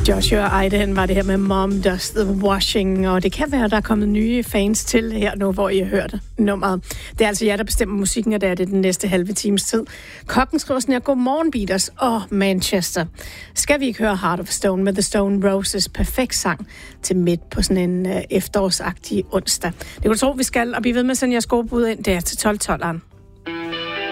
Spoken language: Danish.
Joshua Aiden var det her med Mom Does the Washing, og det kan være, der er kommet nye fans til her nu, hvor I har hørt nummeret. Det er altså jer, der bestemmer musikken, og det er det den næste halve times tid. Kokken skriver sådan her: Godmorgen, Beatles og Manchester. Skal vi ikke høre Heart of Stone med The Stone Roses? Perfekt sang til midt på sådan en efterårsagtig onsdag. Det kan du tro, vi skal, og blive ved med at sende jeres gode bud ind der til 12-12'eren.